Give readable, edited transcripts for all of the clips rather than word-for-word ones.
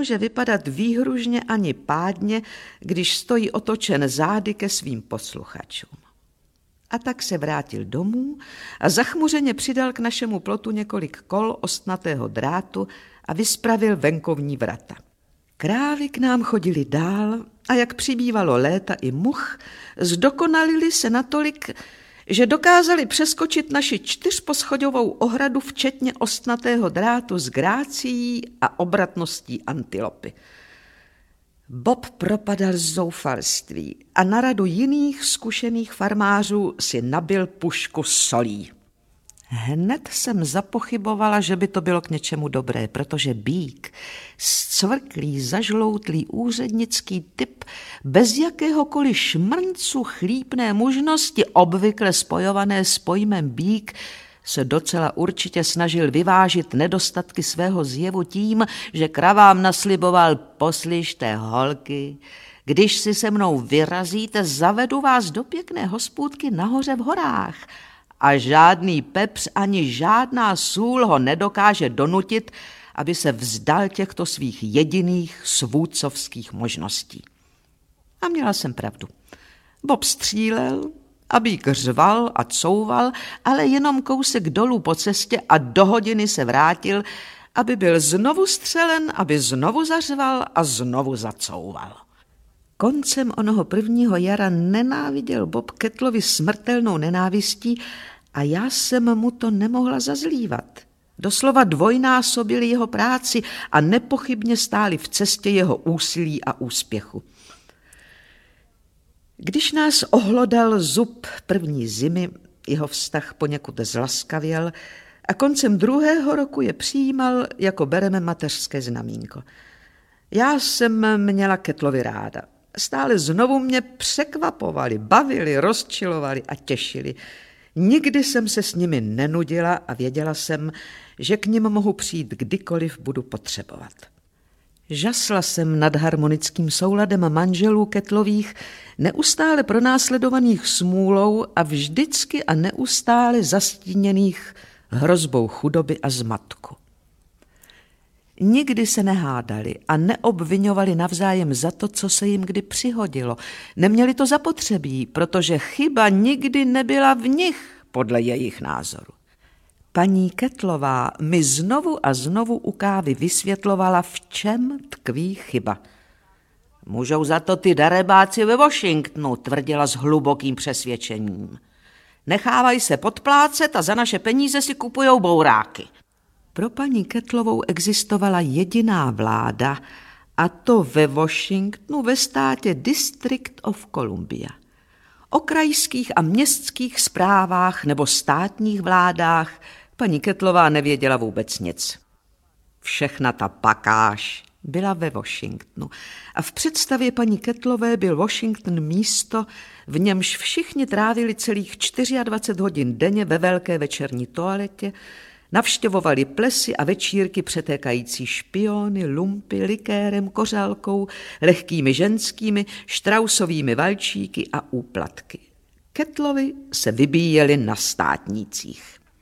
nemůže vypadat výhružně ani pádně, když stojí otočen zády ke svým posluchačům. A tak se vrátil domů a zachmuřeně přidal k našemu plotu několik kol ostnatého drátu a vyspravil venkovní vrata. Krávy k nám chodily dál a jak přibývalo léta i much, zdokonalili se natolik, že dokázali přeskočit naši 4poschodovou ohradu včetně ostnatého drátu s grácií a obratností antilopy. Bob propadal z zoufalství a na radu jiných zkušených farmářů si nabil pušku solí. Hned jsem zapochybovala, že by to bylo k něčemu dobré, protože Býk, zcvrklý, zažloutlý úřednický typ, bez jakéhokoliv šmrncu chlípné mužnosti, obvykle spojované s pojmem Býk, se docela určitě snažil vyvážit nedostatky svého zjevu tím, že kravám nasliboval: poslyšte, holky, když si se mnou vyrazíte, zavedu vás do pěkné hospůdky nahoře v horách a žádný pepř ani žádná sůl ho nedokáže donutit, aby se vzdal těchto svých jediných svůdcovských možností. A měla jsem pravdu. Bob střílel a Býk řval a couval, ale jenom kousek dolů po cestě a do hodiny se vrátil, aby byl znovu střelen, aby znovu zařval a znovu zacouval. Koncem onoho prvního jara nenáviděl Bob Kettlovi smrtelnou nenávistí a já jsem mu to nemohla zazlívat. Doslova dvojnásobili jeho práci a nepochybně stáli v cestě jeho úsilí a úspěchu. Když nás ohlodal zub první zimy, jeho vztah poněkud zlaskavěl a koncem druhého roku je přijímal, jako bereme mateřské znamínko. Já jsem měla Kettlovi ráda. Stále znovu mě překvapovali, bavili, rozčilovali a těšili. Nikdy jsem se s nimi nenudila a věděla jsem, že k nim mohu přijít kdykoliv budu potřebovat. Žasla jsem nad harmonickým souladem manželů Kettlových, neustále pronásledovaných smůlou a vždycky a neustále zastíněných hrozbou chudoby a zmatku. Nikdy se nehádali a neobviňovali navzájem za to, co se jim kdy přihodilo. Neměli to zapotřebí, protože chyba nikdy nebyla v nich, podle jejich názoru. Paní Kettlová mi znovu a znovu u kávy vysvětlovala, v čem tkví chyba. Můžou za to ty darebáci ve Washingtonu, tvrdila s hlubokým přesvědčením. Nechávají se podplácet a za naše peníze si kupujou bouráky. Pro paní Kettlovou existovala jediná vláda, a to ve Washingtonu ve státě District of Columbia. O krajských a městských správách nebo státních vládách paní Kettlová nevěděla vůbec nic. Všechna ta pakáž byla ve Washingtonu a v představě paní Kettlové byl Washington místo, v němž všichni trávili celých 24 hodin denně ve velké večerní toaletě, navštěvovali plesy a večírky přetékající špiony, lumpy, likérem, kořálkou, lehkými ženskými, štrausovými valčíky a úplatky. Kettlovi se vybíjeli na státnících.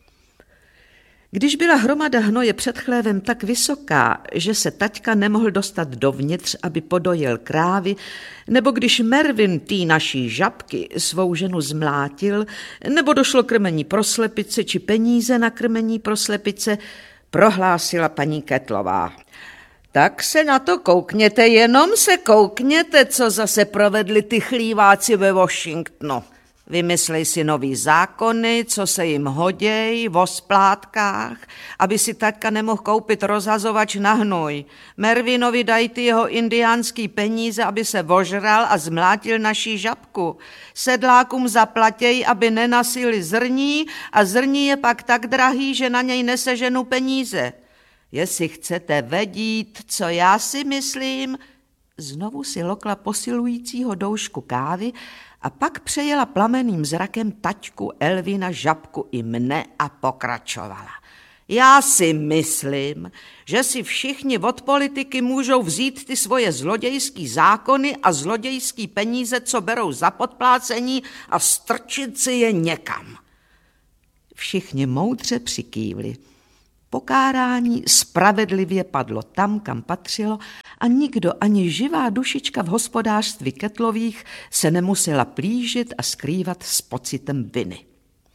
Když byla hromada hnoje před chlévem tak vysoká, že se taťka nemohl dostat dovnitř, aby podojil krávy, nebo když Mervyn tý naší žabky svou ženu zmlátil, nebo došlo krmení pro slepice či peníze na krmení pro slepice, prohlásila paní Kettlová: tak se na to koukněte, jenom se koukněte, co zase provedli ty chlíváci ve Washingtonu. Vymyslej si nový zákony, co se jim hoděj, o splátkách, aby si taťka nemohl koupit rozhazovač na hnůj. Mervinovi dají ty jeho indiánský peníze, aby se ožral a zmlátil naší žabku. Sedlákům zaplatěj, aby nenasili zrní a zrní je pak tak drahý, že na něj neseženu peníze. Jestli chcete vědět, co já si myslím, znovu si lokla posilujícího doušku kávy a pak přejela plamenným zrakem taťku, Elvina, žabku i mne a pokračovala. Já si myslím, že si všichni od politiky můžou vzít ty svoje zlodějský zákony a zlodějský peníze, co berou za podplácení, a strčit si je někam. Všichni moudře přikývli. Pokárání spravedlivě padlo tam, kam patřilo, a nikdo, ani živá dušička v hospodářství Kettlových se nemusela plížit a skrývat s pocitem viny.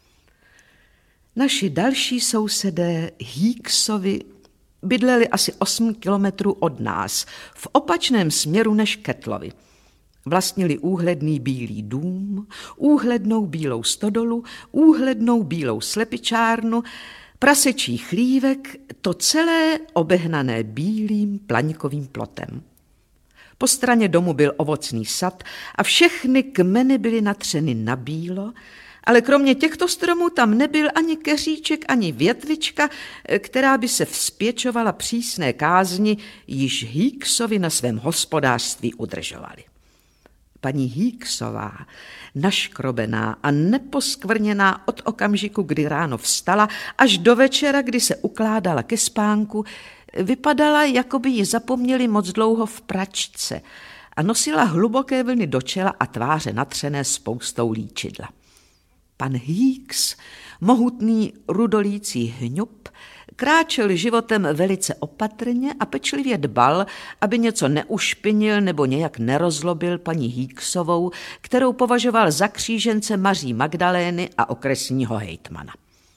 Naši další sousedé Hicksovi bydleli asi 8 kilometrů od nás, v opačném směru než Kettlovi. Vlastnili úhledný bílý dům, úhlednou bílou stodolu, úhlednou bílou slepičárnu, prasečí chlívek, to celé obehnané bílým plaňkovým plotem. Po straně domu byl ovocný sad a všechny kmeny byly natřeny na bílo, ale kromě těchto stromů tam nebyl ani keříček, ani větvička, která by se vzpěčovala přísné kázni, již Hicksovi na svém hospodářství udržovali. Paní Hicksová, naškrobená a neposkvrněná od okamžiku, kdy ráno vstala, až do večera, kdy se ukládala ke spánku, vypadala, jako by ji zapomněli moc dlouho v pračce a nosila hluboké vlny do čela a tváře natřené spoustou líčidla. Pan Hicks, mohutný rudolící hňub, kráčel životem velice opatrně a pečlivě dbal, aby něco neušpinil nebo nějak nerozlobil paní Hicksovou, kterou považoval za křížence Maří Magdalény a okresního hejtmana.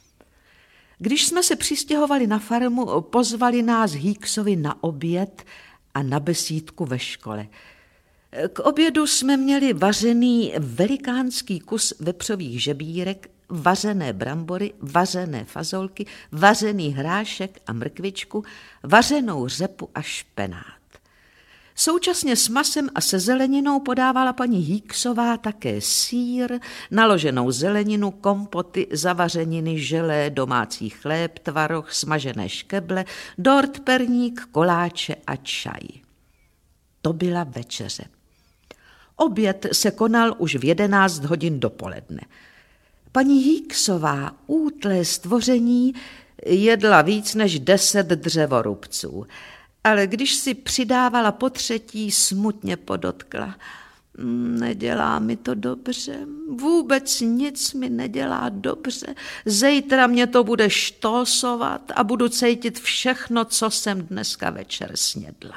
Když jsme se přistěhovali na farmu, pozvali nás Hicksovi na oběd a na besídku ve škole. K obědu jsme měli vařený velikánský kus vepřových žebírek, vařené brambory, vařené fazolky, vařený hrášek a mrkvičku, vařenou řepu a špenát. Současně s masem a se zeleninou podávala paní Hicksová také sýr, naloženou zeleninu, kompoty, zavařeniny, želé, domácí chléb, tvaroh, smažené škeble, dort, perník, koláče a čaj. To byla večeře. Oběd se konal už v 11 hodin dopoledne. Paní Hicksová, útlé stvoření, jedla víc než 10 dřevorubců, ale když si přidávala po třetí, smutně podotkla: nedělá mi to dobře, vůbec nic mi nedělá dobře, zítra mě to bude štósovat a budu cítit všechno, co jsem dneska večer snědla.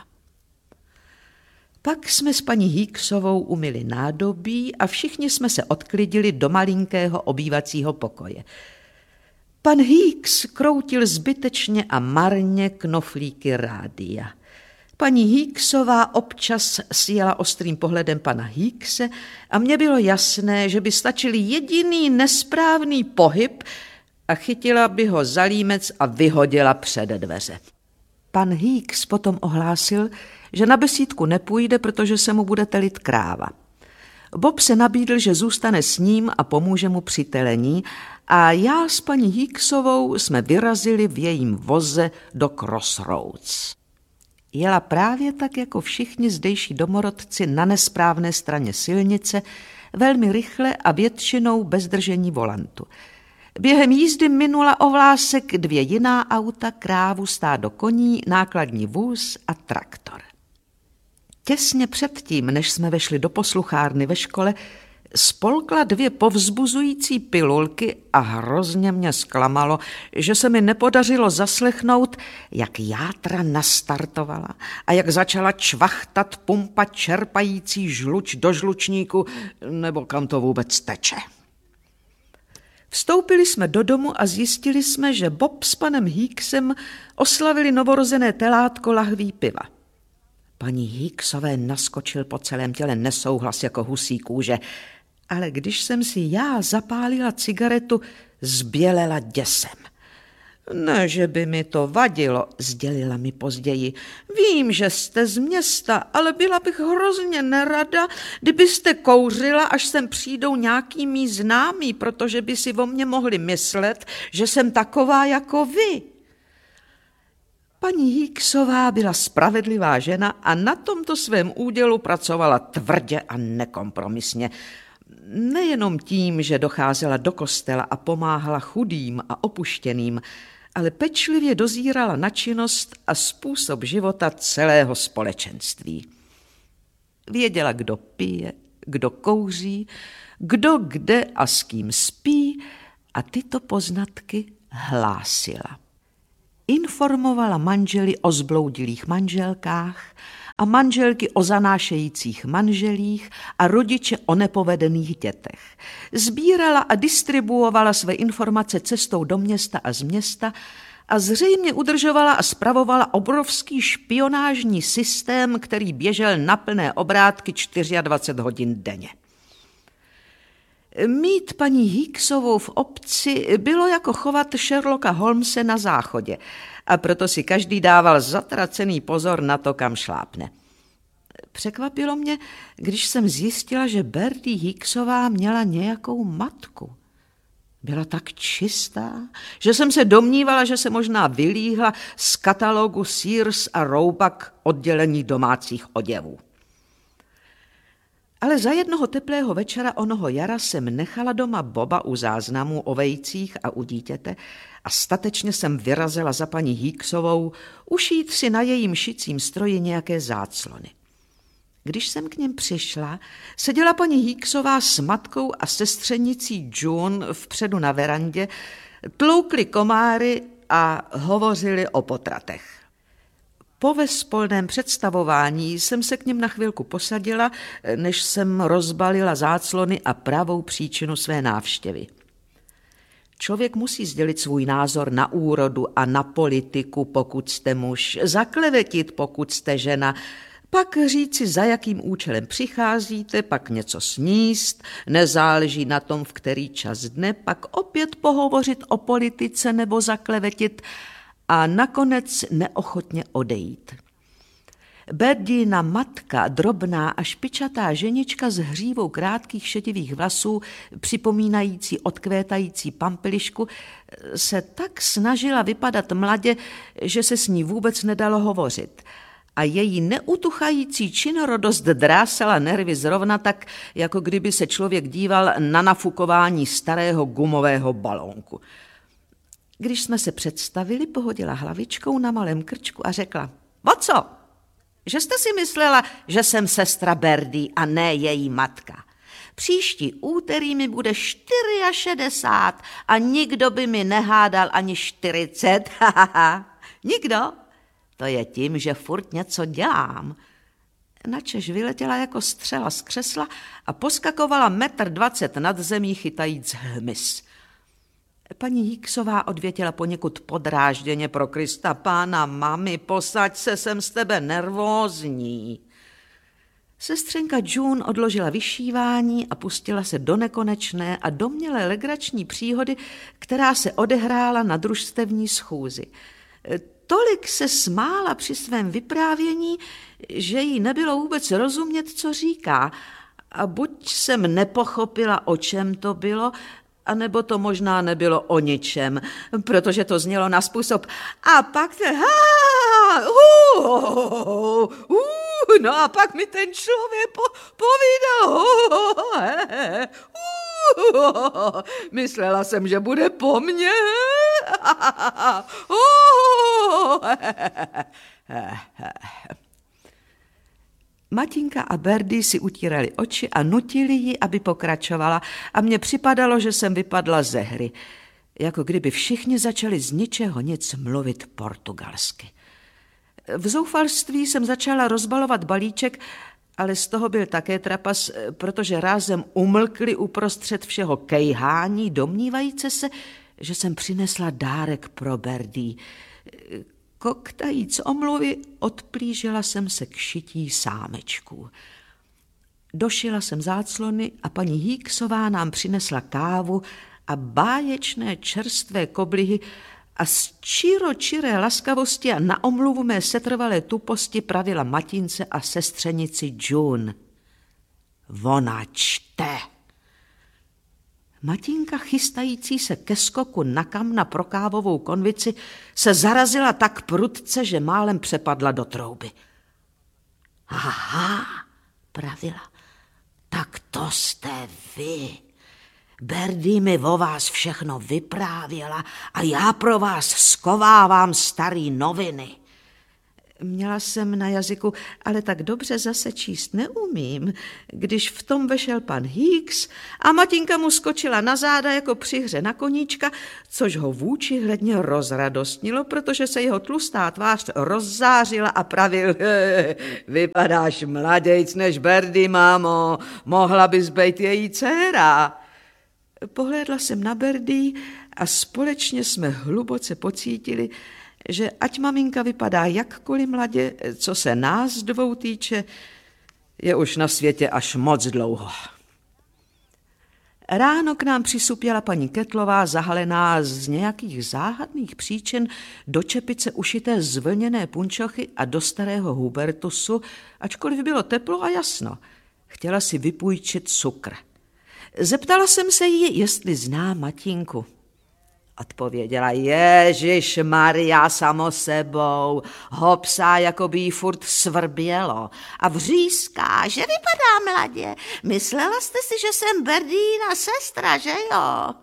Pak jsme s paní Hicksovou umyli nádobí a všichni jsme se odklidili do malinkého obývacího pokoje. Pan Hicks kroutil zbytečně a marně knoflíky rádia. Paní Hicksová občas sjela ostrým pohledem pana Hickse a mně bylo jasné, že by stačil jediný nesprávný pohyb a chytila by ho za límec a vyhodila před dveře. Pan Hicks potom ohlásil, že na besídku nepůjde, protože se mu bude telit kráva. Bob se nabídl, že zůstane s ním a pomůže mu při telení a já s paní Hicksovou jsme vyrazili v jejím voze do Crossroads. Jela právě tak, jako všichni zdejší domorodci na nesprávné straně silnice, velmi rychle a většinou bez držení volantu. Během jízdy minula o vlásek 2 jiná auta, krávu, stádo koní, nákladní vůz a traktor. Těsně předtím, než jsme vešli do posluchárny ve škole, spolkla 2 povzbuzující pilulky a hrozně mě zklamalo, že se mi nepodařilo zaslechnout, jak játra nastartovala a jak začala čvachtat pumpa čerpající žluč do žlučníku, nebo kam to vůbec teče. Vstoupili jsme do domu a zjistili jsme, že Bob s panem Hicksem oslavili novorozené telátko lahví piva. Paní Hicksové naskočil po celém těle nesouhlas jako husí kůže, ale když jsem si já zapálila cigaretu, zbělela děsem. Ne, že by mi to vadilo, sdělila mi později. Vím, že jste z města, ale byla bych hrozně nerada, kdybyste kouřila, až sem přijdou nějaký mí známí, protože by si o mně mohli myslet, že jsem taková jako vy. Paní Hicksová byla spravedlivá žena a na tomto svém údělu pracovala tvrdě a nekompromisně. Nejenom tím, že docházela do kostela a pomáhala chudým a opuštěným, ale pečlivě dozírala na činnost a způsob života celého společenství. Věděla, kdo pije, kdo kouří, kdo kde a s kým spí a tyto poznatky hlásila. Informovala manžely o zbloudilých manželkách a manželky o zanášejících manželích a rodiče o nepovedených dětech. Sbírala a distribuovala své informace cestou do města a z města a zřejmě udržovala a spravovala obrovský špionážní systém, který běžel na plné obrátky 24 hodin denně. Mít paní Hicksovou v obci bylo jako chovat Sherlocka Holmese na záchodě a proto si každý dával zatracený pozor na to, kam šlápne. Překvapilo mě, když jsem zjistila, že Birdie Hicksová měla nějakou matku. Byla tak čistá, že jsem se domnívala, že se možná vylíhla z katalogu Sears a Roebuck oddělení domácích oděvů. Ale za jednoho teplého večera onoho jara jsem nechala doma Boba u záznamů o vejcích a u dítěte a statečně jsem vyrazila za paní Hicksovou ušít si na jejím šicím stroji nějaké záclony. Když jsem k něm přišla, seděla paní Hicksová s matkou a sestřenicí June vpředu na verandě, tloukli komáry a hovořili o potratech. Po vespolném představování jsem se k něm na chvilku posadila, než jsem rozbalila záclony a pravou příčinu své návštěvy. Člověk musí sdělit svůj názor na úrodu a na politiku, pokud jste muž, zaklevetit, pokud jste žena, pak říci, za jakým účelem přicházíte, pak něco sníst, nezáleží na tom, v který čas dne, pak opět pohovořit o politice nebo zaklevetit a nakonec neochotně odejít. Birdina matka, drobná a špičatá ženička s hřívou krátkých šedivých vlasů, připomínající odkvétající pampelišku, se tak snažila vypadat mladě, že se s ní vůbec nedalo hovořit. A její neutuchající činorodost drásala nervy zrovna tak, jako kdyby se člověk díval na nafukování starého gumového balónku. Když jsme se představili, pohodila hlavičkou na malém krčku a řekla: "O co? Že jste si myslela, že jsem sestra Birdie a ne její matka. Příští úterý mi bude 64 a nikdo by mi nehádal ani 40. Nikdo? To je tím, že furt něco dělám." Načež vyletěla jako střela z křesla a poskakovala 1,20 m nad zemí, chytajíc hmyz. Paní Hicksová odvětila poněkud podrážděně: "Pro Krista pána, mami, posaď se, jsem z tebe nervózní." Sestřenka June odložila vyšívání a pustila se do nekonečné a domnělé legrační příhody, která se odehrála na družstevní schůzi. Tolik se smála při svém vyprávění, že jí nebylo vůbec rozumět, co říká. A buď jsem nepochopila, o čem to bylo, anebo to možná nebylo o ničem, protože to znělo na způsob: "A pak no a pak mi ten člověk povídal, myslela jsem, že bude po mně." Matinka a Birdie si utírali oči a nutili ji, aby pokračovala, a mně připadalo, že jsem vypadla ze hry, jako kdyby všichni začali z ničeho nic mluvit portugalsky. V zoufalství jsem začala rozbalovat balíček, ale z toho byl také trapas, protože rázem umlkli uprostřed všeho kejhání, domnívajíce se, že jsem přinesla dárek pro Birdie. Koktajíc omluvy, odplížila jsem se k šití sámečků. Došila jsem záclony a paní Hicksová nám přinesla kávu a báječné čerstvé koblihy a z čiré laskavosti a na omluvu mé setrvalé tuposti pravila matince a sestřenici June: "Ona čte." Matinka, chystající se ke skoku na kam na prokávovou konvici, se zarazila tak prudce, že málem přepadla do trouby. "Aha," pravila, "tak to jste vy. Birdie mi o vás všechno vyprávěla a já pro vás skovávám starý noviny." Měla jsem na jazyku, ale tak dobře zase číst neumím, když v tom vešel pan Hicks a matinka mu skočila na záda jako při hře na koníčka, což ho vůči hledně rozradostnilo, protože se jeho tlustá tvář rozzářila a pravil: vypadáš mladějc než Berdy, mámo, mohla bys být její dcéra. Pohlédla jsem na Berdy a společně jsme hluboce pocítili, že ať maminka vypadá jakkoliv mladě, co se nás dvou týče, je už na světě až moc dlouho. Ráno k nám přisupěla paní Kettlová, zahalená z nějakých záhadných příčin do čepice ušité z vlněné punčochy a do starého Hubertusu, ačkoliv bylo teplo a jasno. Chtěla si vypůjčit cukr. Zeptala jsem se jí, jestli zná matinku. Odpověděla: Ježišmarja, samo sebou, hopsá, jako by jí furt svrbělo a vříská, že vypadá mladě. Myslela jste si, že jsem Berdína sestra, že jo?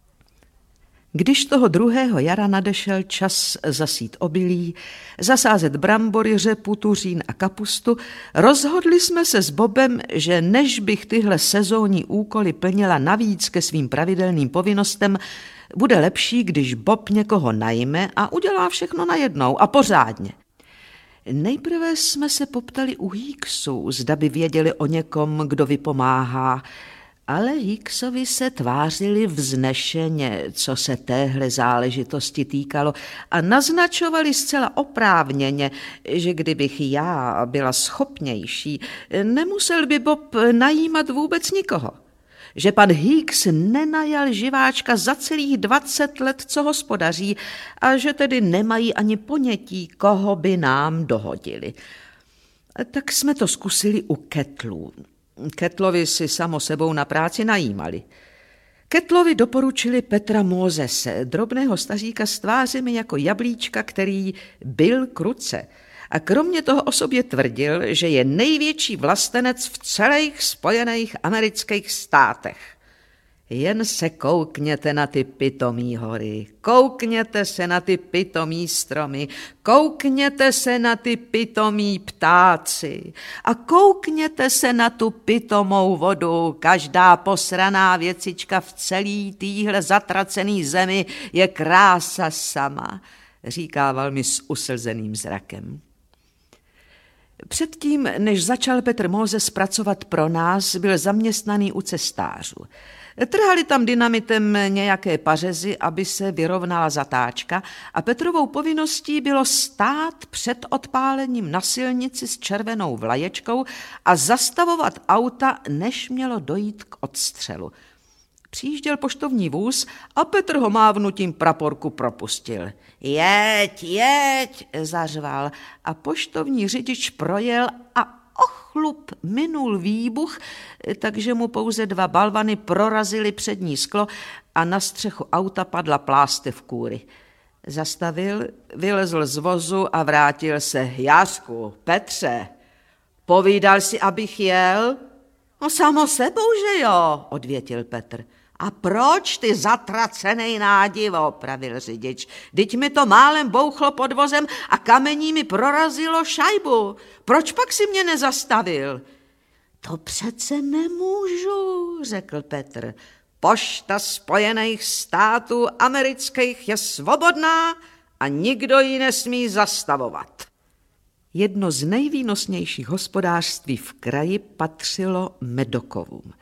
Když toho druhého jara nadešel čas zasít obilí, zasázet brambory, řepu, tuřín a kapustu, rozhodli jsme se s Bobem, že než bych tyhle sezónní úkoly plnila navíc ke svým pravidelným povinnostem, bude lepší, když Bob někoho najme a udělá všechno najednou a pořádně. Nejprve jsme se poptali u Hicksů, zda by věděli o někom, kdo vypomáhá, ale Hicksovi se tvářili vznešeně, co se téhle záležitosti týkalo, a naznačovali zcela oprávněně, že kdybych já byla schopnější, nemusel by Bob najímat vůbec nikoho. Že pan Hicks nenajal živáčka za celých 20 let, co hospodaří, a že tedy nemají ani ponětí, koho by nám dohodili. Tak jsme to zkusili u Kettlů. Kettlovi si samo sebou na práci najímali. Kettlovi doporučili Petra Mosese, drobného staříka s tvářemi jako jablíčka, který byl kruce. A kromě toho o sobě tvrdil, že je největší vlastenec v celých Spojených amerických státech. Jen se koukněte na ty pitomý hory, koukněte se na ty pitomý stromy, koukněte se na ty pitomý ptáci a koukněte se na tu pitomou vodu. Každá posraná věcička v celý týhle zatracený zemi je krása sama, říkával mi s uslzeným zrakem. Předtím, než začal Petr Moses pracovat pro nás, byl zaměstnaný u cestářů. Trhali tam dynamitem nějaké pařezy, aby se vyrovnala zatáčka, a Petrovou povinností bylo stát před odpálením na silnici s červenou vlaječkou a zastavovat auta, než mělo dojít k odstřelu. Přijížděl poštovní vůz a Petr ho mávnutím praporku propustil. Jeď, jeď, zařval, a poštovní řidič projel a ochlup minul výbuch, takže mu pouze 2 balvany prorazily přední sklo a na střechu auta padla plástev kůry. Zastavil, vylezl z vozu a vrátil se. Jářku, Petře, povídal si, abych jel? No samo sebou, že jo, odvětil Petr. A proč ty zatracenej nádivo, pravil řidič. Vždyť mi to málem bouchlo pod vozem a kamení mi prorazilo šajbu. Proč pak si mě nezastavil? To přece nemůžu, řekl Petr. Pošta Spojených států amerických je svobodná a nikdo ji nesmí zastavovat. Jedno z nejvýnosnějších hospodářství v kraji patřilo Medokovům.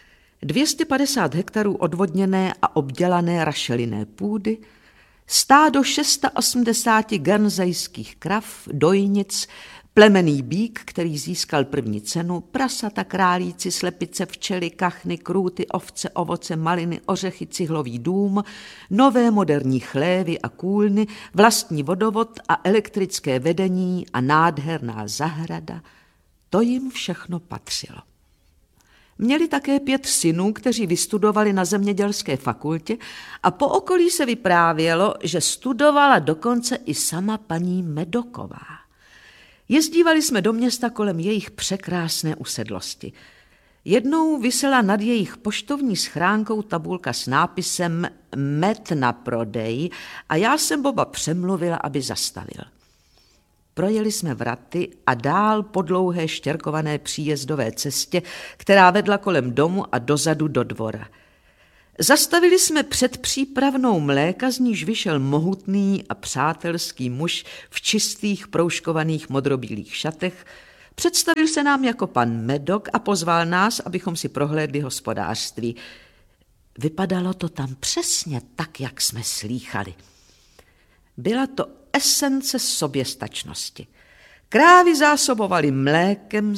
250 hektarů odvodněné a obdělané rašelinné půdy, stádo 680 guernzejských krav, dojnic, plemenný býk, který získal první cenu, prasata, králíci, slepice, včely, kachny, krůty, ovce, ovoce, maliny, ořechy, cihlový dům, nové moderní chlévy a kůlny, vlastní vodovod a elektrické vedení a nádherná zahrada, to jim všechno patřilo. Měli také 5 synů, kteří vystudovali na zemědělské fakultě, a po okolí se vyprávělo, že studovala dokonce i sama paní Medoková. Jezdívali jsme do města kolem jejich překrásné usedlosti. Jednou visela nad jejich poštovní schránkou tabulka s nápisem Med na prodej a já jsem Boba přemluvila, aby zastavil. Projeli jsme vraty a dál po dlouhé štěrkované příjezdové cestě, která vedla kolem domu a dozadu do dvora. Zastavili jsme před přípravnou mléka, z níž vyšel mohutný a přátelský muž v čistých proužkovaných modrobílých šatech. Představil se nám jako pan Medok a pozval nás, abychom si prohlédli hospodářství. Vypadalo to tam přesně tak, jak jsme slýchali. Byla to esence soběstačnosti. Krávy zásobovaly mlékem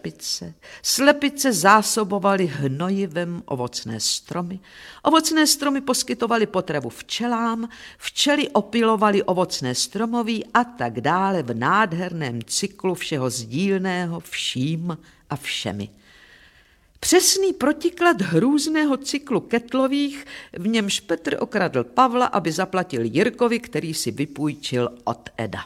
slepice zásobovaly hnojivem ovocné stromy poskytovaly potravu včelám, včely opylovaly ovocné stromoví a tak dále v nádherném cyklu všeho sdílného vším a všemi. Přesný protiklad hrůzného cyklu Kettlových, v němž Petr okradl Pavla, aby zaplatil Jirkovi, který si vypůjčil od Eda.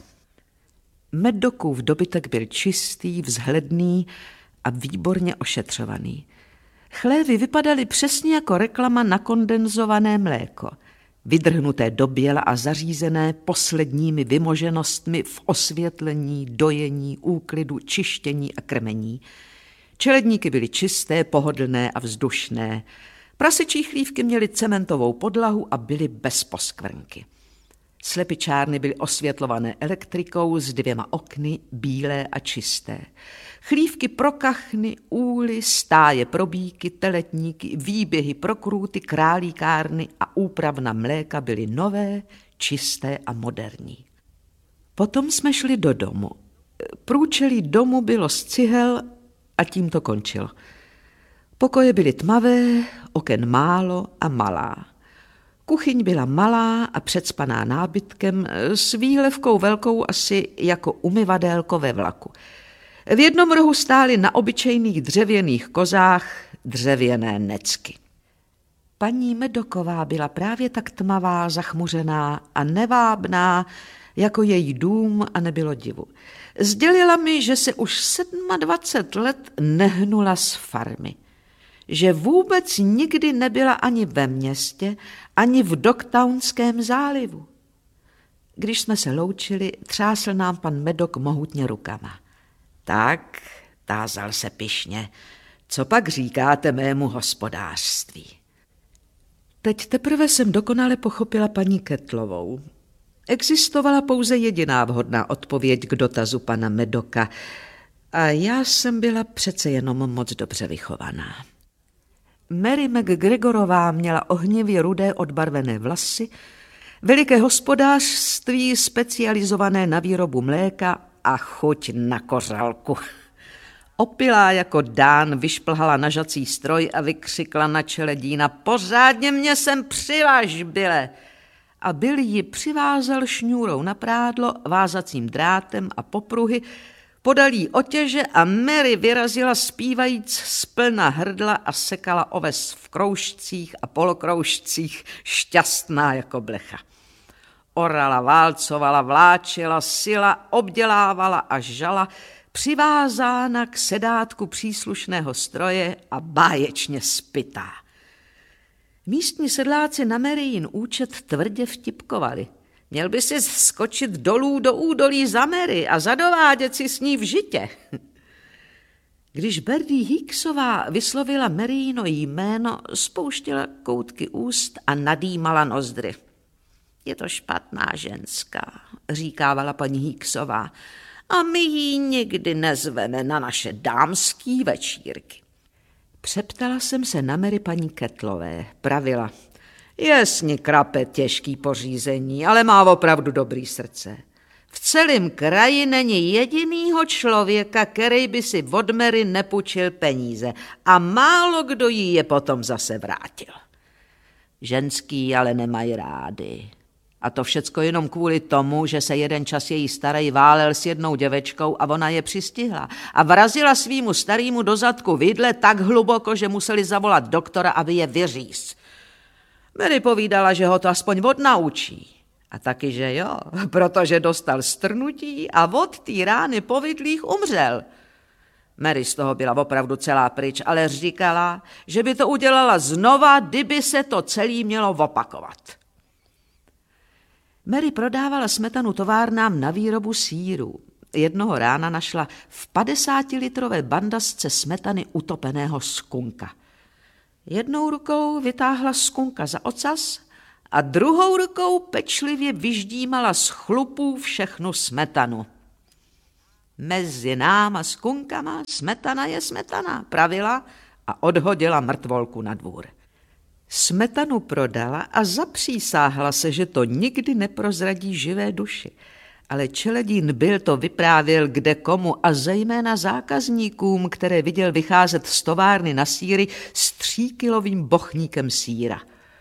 Medokův dobytek byl čistý, vzhledný a výborně ošetřovaný. Chlévy vypadaly přesně jako reklama na kondenzované mléko, vydrhnuté do běla a zařízené posledními vymoženostmi v osvětlení, dojení, úklidu, čištění a krmení. Čeledníky byly čisté, pohodlné a vzdušné. Prasečí chlívky měly cementovou podlahu a byly bez poskvrnky. Slepičárny byly osvětlované elektrikou s 2 okny, bílé a čisté. Chlívky pro kachny, úly, stáje pro býky, teletníky, výběhy pro krůty, králíkárny a úpravna mléka byly nové, čisté a moderní. Potom jsme šli do domu. Průčelí domu bylo z cihel a tím to končilo. Pokoje byly tmavé, oken málo a malá. Kuchyň byla malá a předspaná nábytkem s výlevkou velkou asi jako umyvadélko ve vlaku. V jednom rohu stály na obyčejných dřevěných kozách dřevěné necky. Paní Medoková byla právě tak tmavá, zachmuřená a nevábná jako její dům a nebylo divu. Sdělila mi, že se už 27 let nehnula z farmy. Že vůbec nikdy nebyla ani ve městě, ani v Dogtownském zálivu. Když jsme se loučili, třásl nám pan Medok mohutně rukama. Tak, tázal se pyšně, co pak říkáte mému hospodářství? Teď teprve jsem dokonale pochopila paní Kettlovou. Existovala pouze jediná vhodná odpověď k dotazu pana Medoka a já jsem byla přece jenom moc dobře vychovaná. Mary McGregorová měla ohnivě rudé odbarvené vlasy, veliké hospodářství specializované na výrobu mléka a chuť na kořálku. Opilá jako Dán vyšplhala na žací stroj a vykřikla na čeledína: Pořádně mě sem přivaž, Byle! A Bill ji přivázal šňůrou na prádlo, vázacím drátem a popruhy, podal jí otěže a Mary vyrazila zpívajíc splna hrdla a sekala oves v kroužcích a polokroužcích, šťastná jako blecha. Orala, válcovala, vláčela, sila, obdělávala a žala, přivázána k sedátku příslušného stroje a báječně spytá. Místní sedláci na Maryjin účet tvrdě vtipkovali. Měl by si skočit dolů do údolí za Mary a zadovádět si s ní v žitě. Když Bertie Hicksová vyslovila Maryjino jméno, spouštěla koutky úst a nadýmala nozdry. Je to špatná ženská, říkávala paní Hicksová, a my ji nikdy nezveme na naše dámský večírky. Přeptala jsem se na Mary paní Kettlové, pravila. Je s ní krape těžký pořízení, ale má opravdu dobrý srdce. V celém kraji není jedinýho člověka, který by si od Mary nepůjčil peníze a málo kdo jí je potom zase vrátil. Ženský ale nemají rády. A to všecko jenom kvůli tomu, že se jeden čas její starý válel s jednou děvečkou a ona je přistihla a vrazila svýmu starýmu do zadku vidle tak hluboko, že museli zavolat doktora, aby je vyříz. Mary povídala, že ho to aspoň odnaučí. A taky, že jo, protože dostal strnutí a od té rány po vidlích umřel. Mary z toho byla opravdu celá pryč, ale říkala, že by to udělala znova, kdyby se to celé mělo opakovat. Mary prodávala smetanu továrnám na výrobu sýrů. jednoho rána našla v 50-litrové bandasce smetany utopeného skunka. Jednou rukou vytáhla skunka za ocas a druhou rukou pečlivě vyždímala z chlupů všechnu smetanu. Mezi náma skunkama smetana je smetana, pravila a odhodila mrtvolku na dvůr. Smetanu prodala a zapřísáhla se, že to nikdy neprozradí živé duši. Ale Čeledín byl to vyprávěl kde komu a zejména zákazníkům, které viděl vycházet z továrny na sýry s 3kilovým bochníkem sýra.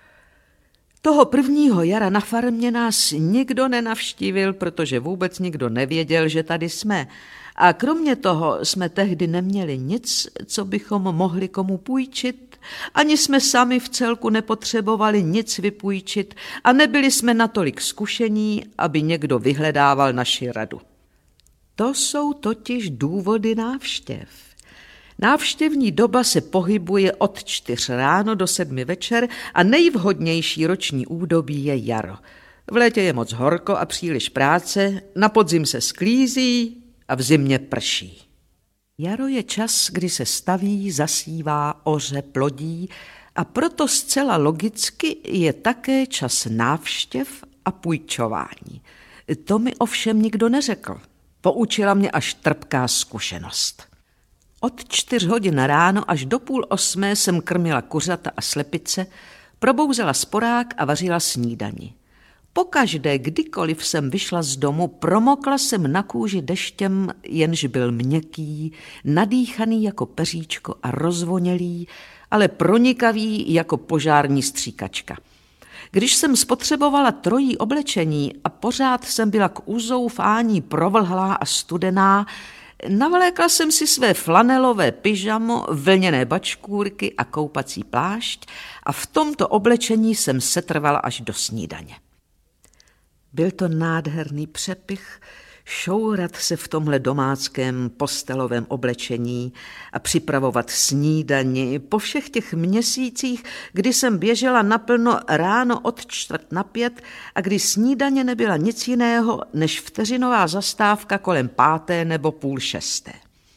Toho prvního jara na farmě nás nikdo nenavštívil, protože vůbec nikdo nevěděl, že tady jsme. A kromě toho jsme tehdy neměli nic, co bychom mohli komu půjčit, ani jsme sami v celku nepotřebovali nic vypůjčit a nebyli jsme natolik zkušení, aby někdo vyhledával naši radu. To jsou totiž důvody návštěv. Návštěvní doba se pohybuje od 4 ráno do 7 večer a nejvhodnější roční údobí je jaro. V létě je moc horko a příliš práce, na podzim se sklízí a v zimě prší. Jaro je čas, kdy se staví, zasívá, oře, plodí a proto zcela logicky je také čas návštěv a půjčování. To mi ovšem nikdo neřekl. Poučila mě až trpká zkušenost. Od 4 hodin ráno až do 7:30 jsem krmila kuřata a slepice, probouzela sporák a vařila snídani. Pokaždé, kdykoliv jsem vyšla z domu, promokla jsem na kůži deštěm, jenž byl měkký, nadýchaný jako peříčko a rozvonělý, ale pronikavý jako požární stříkačka. Když jsem spotřebovala 3 oblečení a pořád jsem byla k uzoufání provlhlá a studená, navlékla jsem si své flanelové pyžamo, vlněné bačkůrky a koupací plášť a v tomto oblečení jsem setrvala až do snídaně. Byl to nádherný přepich, šourat se v tomhle domáckém postelovém oblečení a připravovat snídani po všech těch měsících, kdy jsem běžela naplno ráno od 4:45 a kdy snídaně nebyla nic jiného než vteřinová zastávka kolem 5. nebo 5:30.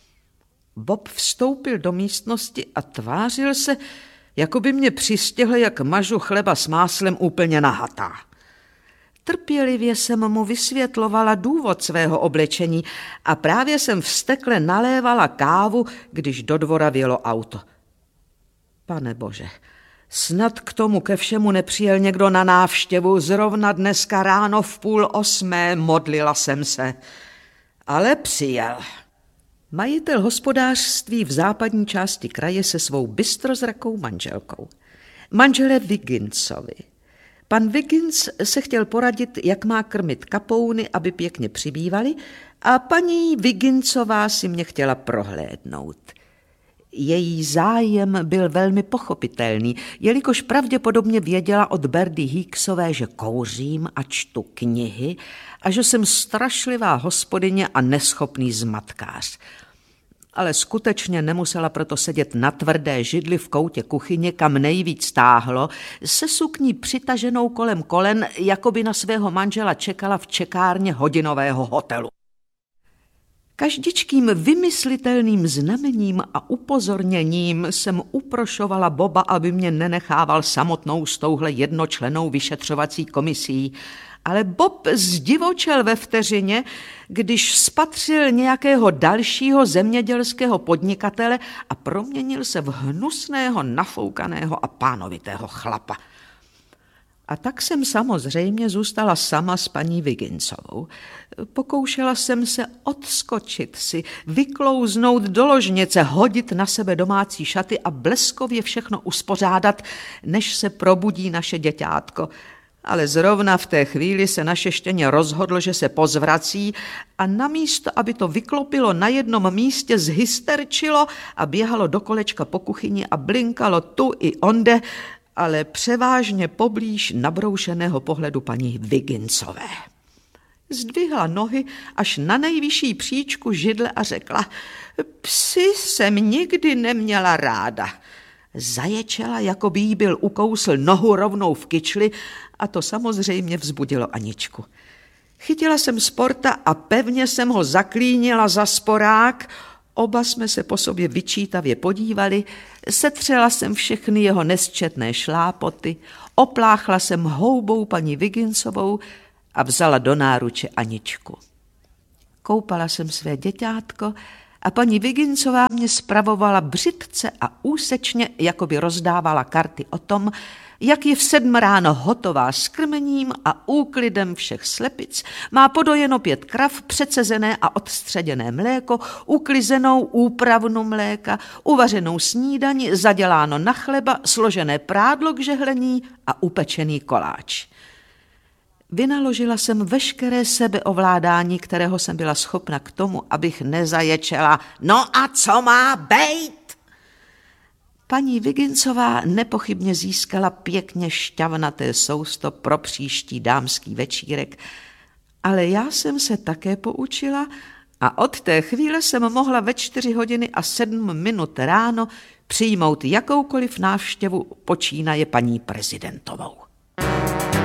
Bob vstoupil do místnosti a tvářil se, jako by mě přistihl, jak mažu chleba s máslem úplně nahatá. Trpělivě jsem mu vysvětlovala důvod svého oblečení a právě jsem vztekle nalévala kávu, když do dvora vjelo auto. Pane bože, snad k tomu ke všemu nepřijel někdo na návštěvu zrovna dneska ráno v 7:30, modlila jsem se. Ale přijel. Majitel hospodářství v západní části kraje se svou bystrozrakou manželkou. Manželé Wigginsovi. Pan Wiggins se chtěl poradit, jak má krmit kapouny, aby pěkně přibývaly, a paní Wigginsová si mě chtěla prohlédnout. Její zájem byl velmi pochopitelný, jelikož pravděpodobně věděla od Berdy Hicksové, že kouřím a čtu knihy a že jsem strašlivá hospodyně a neschopný zmatkář. Ale skutečně nemusela proto sedět na tvrdé židli v koutě kuchyně, kam nejvíc táhlo, se sukní přitaženou kolem kolen, jako by na svého manžela čekala v čekárně hodinového hotelu. Každičkým vymyslitelným znamením a upozorněním jsem uprošovala Boba, aby mě nenechával samotnou s touhle jednočlennou vyšetřovací komisí, ale Bob zdivočel ve vteřině, když spatřil nějakého dalšího zemědělského podnikatele a proměnil se v hnusného, nafoukaného a pánovitého chlapa. A tak jsem samozřejmě zůstala sama s paní Wigginsovou. Pokoušela jsem se odskočit si, vyklouznout do ložnice, hodit na sebe domácí šaty a bleskově všechno uspořádat, než se probudí naše děťátko. Ale zrovna v té chvíli se naše štěně rozhodlo, že se pozvrací a namísto, aby to vyklopilo na jednom místě, zhysterčilo a běhalo do kolečka po kuchyni a blinkalo tu i onde, ale převážně poblíž nabroušeného pohledu paní Wigginsové. Zdvihla nohy až na nejvyšší příčku židle a řekla: "Psy jsem nikdy neměla ráda." Zaječela, jako by jí byl ukousl nohu rovnou v kyčli, a to samozřejmě vzbudilo Aničku. Chytila jsem Sporta a pevně jsem ho zaklínila za sporák. Oba jsme se po sobě vyčítavě podívali, setřela jsem všechny jeho nesčetné šlápoty, opláchla jsem houbou paní Wigginsovou a vzala do náruče Aničku. Koupala jsem své děťátko a paní Wigginsová mě spravovala břitce a úsečně, jako by rozdávala karty o tom, jak je v 7 ráno hotová s krmením a úklidem všech slepic, má podojeno 5 krav, přecezené a odstředěné mléko, uklizenou úpravnu mléka, uvařenou snídani, zaděláno na chleba, složené prádlo k žehlení a upečený koláč. Vynaložila jsem veškeré sebeovládání, kterého jsem byla schopna k tomu, abych nezaječela: no a co má bejt? Paní Wigginsová nepochybně získala pěkně šťavnaté sousto pro příští dámský večírek, ale já jsem se také poučila a od té chvíle jsem mohla ve 4:07 ráno přijmout jakoukoliv návštěvu počínaje paní prezidentovou.